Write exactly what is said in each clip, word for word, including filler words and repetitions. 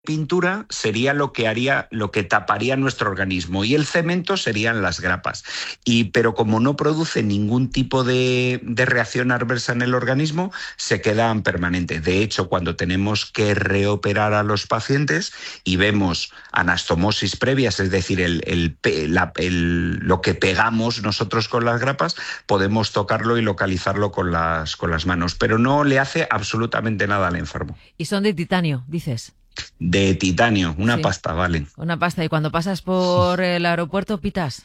pintura sería lo que haría, lo que taparía nuestro organismo, y el cemento serían las grapas. Y, pero como no produce ningún tipo de, de reacción adversa en el organismo, se quedan permanentes. De hecho, cuando tenemos que reoperar a los pacientes y vemos anastomosis previas, es decir, el, el, la, el, lo que pegamos nosotros con las grapas, podemos tocarlo y localizarlo con las, con las manos, pero no le hace absolutamente nada al enfermo. Y son de titanio, dices. De titanio, una sí. pasta, vale. Una pasta. ¿Y cuando pasas por el aeropuerto pitas?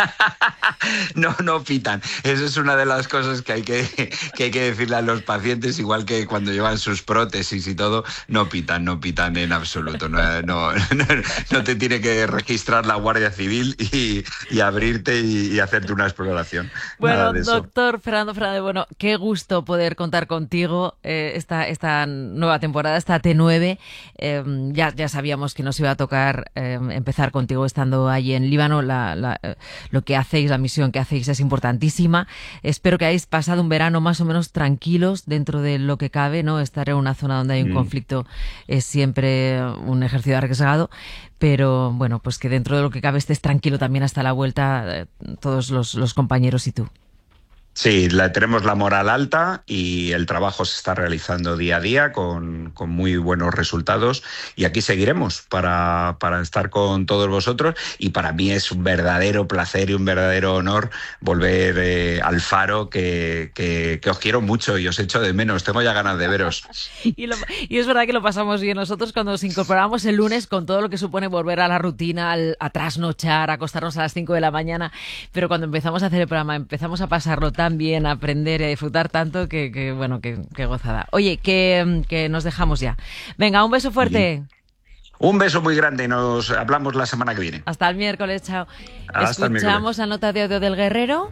No, no pitan. Eso es una de las cosas que hay que, que hay que decirle a los pacientes, igual que cuando llevan sus prótesis y todo, no pitan, no pitan en absoluto. No, no, no, no te tiene que registrar la Guardia Civil y, y abrirte y, y hacerte una exploración. Bueno, doctor Fernando Fernández, bueno, qué gusto poder contar contigo eh, esta, esta nueva temporada, esta T nueve. Eh, ya, ya sabíamos que nos iba a tocar eh, empezar contigo estando allí en Líbano. La, la, eh, lo que hacéis, la misión que hacéis es importantísima. Espero que hayáis pasado un verano más o menos tranquilos dentro de lo que cabe, ¿no? Estar en una zona donde hay un mm. conflicto es siempre un ejercicio arriesgado, pero bueno, pues que dentro de lo que cabe estés tranquilo también hasta la vuelta, eh, todos los, los compañeros y tú. Sí, la, tenemos la moral alta y el trabajo se está realizando día a día con, con muy buenos resultados, y aquí seguiremos para, para estar con todos vosotros, y para mí es un verdadero placer y un verdadero honor volver eh, al Faro, que, que, que os quiero mucho y os echo de menos, tengo ya ganas de veros. Y, lo, y es verdad que lo pasamos bien nosotros cuando nos incorporamos el lunes con todo lo que supone volver a la rutina, al, a trasnochar, a acostarnos a las cinco de la mañana, pero cuando empezamos a hacer el programa empezamos a pasarlo tan bien, a aprender y a disfrutar tanto que, que bueno, que, que gozada. Oye, que, que nos dejamos ya. Venga, un beso fuerte. Un beso muy grande, nos hablamos la semana que viene. Hasta el miércoles, chao. Hasta Escuchamos la nota de audio del Guerrero.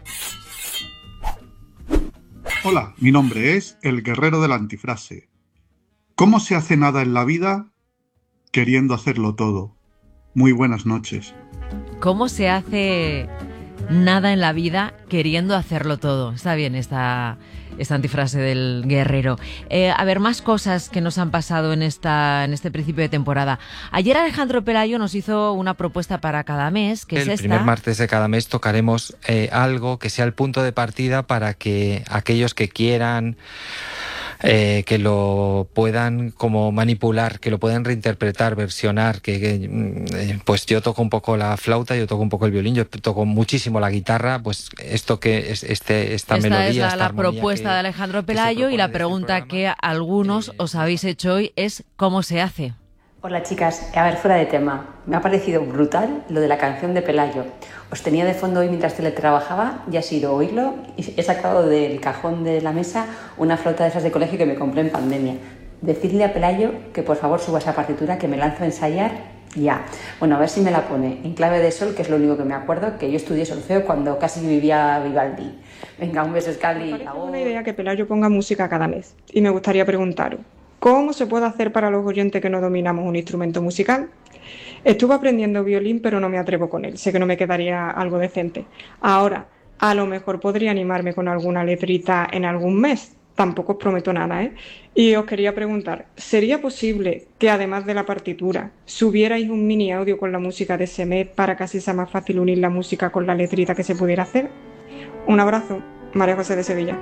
Hola, mi nombre es el Guerrero de la Antifrase. ¿Cómo se hace nada en la vida queriendo hacerlo todo? Muy buenas noches. ¿Cómo se hace nada en la vida queriendo hacerlo todo? Está bien esta, esta antifrase del Guerrero. Eh, a ver, más cosas que nos han pasado en, esta, en este principio de temporada. Ayer Alejandro Pelayo nos hizo una propuesta para cada mes, que el es esta. El primer martes de cada mes tocaremos eh, algo que sea el punto de partida para que aquellos que quieran Eh, que lo puedan como manipular, que lo puedan reinterpretar, versionar, que, que eh, pues yo toco un poco la flauta, yo toco un poco el violín, yo toco muchísimo la guitarra, pues esto que es este esta, esta melodía, es la, esta la armonía propuesta que, de Alejandro Pelayo, y la pregunta que algunos eh, os habéis hecho hoy es ¿cómo se hace? Hola chicas, a ver, fuera de tema, me ha parecido brutal lo de la canción de Pelayo. Os tenía de fondo hoy mientras teletrabajaba y ha sido oírlo, y he sacado del cajón de la mesa una flauta de esas de colegio que me compré en pandemia. Decidle a Pelayo que por favor suba esa partitura, que me lanzo a ensayar ya. Bueno, a ver si me la pone en clave de sol, que es lo único que me acuerdo, que yo estudié solfeo cuando casi vivía Vivaldi. Venga, un beso, Scali. Me parece buena idea que Pelayo ponga música cada mes, y me gustaría preguntaros, ¿cómo se puede hacer para los oyentes que no dominamos un instrumento musical? Estuve aprendiendo violín, pero no me atrevo con él. Sé que no me quedaría algo decente. Ahora, a lo mejor podría animarme con alguna letrita en algún mes. Tampoco os prometo nada, ¿eh? Y os quería preguntar, ¿sería posible que además de la partitura subierais un mini audio con la música de ese mes para que así sea más fácil unir la música con la letrita que se pudiera hacer? Un abrazo, María José de Sevilla.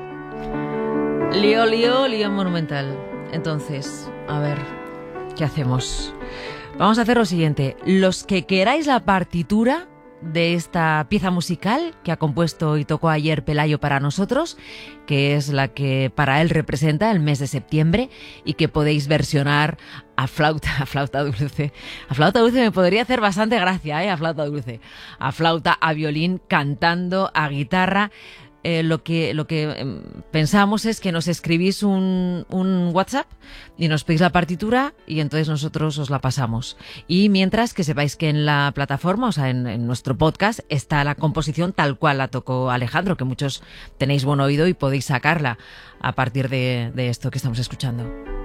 Lío, lío, lío monumental. Entonces, a ver, ¿qué hacemos? Vamos a hacer lo siguiente. Los que queráis la partitura de esta pieza musical que ha compuesto y tocó ayer Pelayo para nosotros, que es la que para él representa el mes de septiembre y que podéis versionar a flauta, a flauta dulce. A flauta dulce me podría hacer bastante gracia, ¿eh? A flauta dulce. A flauta, a violín, cantando, a guitarra. Eh, lo que lo que eh, pensamos es que nos escribís un, un WhatsApp y nos pedís la partitura y entonces nosotros os la pasamos. Y mientras que sepáis que en la plataforma, o sea, en, en nuestro podcast, está la composición tal cual la tocó Alejandro, que muchos tenéis buen oído y podéis sacarla a partir de, de esto que estamos escuchando.